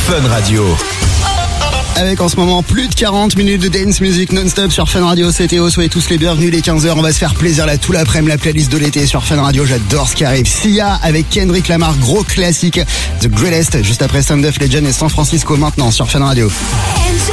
Fun Radio. Avec en ce moment plus de 40 minutes de dance music non-stop sur Fun Radio, c'est Théo, soyez tous les bienvenus, les 15h, on va se faire plaisir là tout l'après-midi, la playlist de l'été sur Fun Radio, j'adore ce qui arrive. Sia avec Kendrick Lamar, gros classique, The Greatest, juste après Sound of Legend et San Francisco maintenant sur Fun Radio.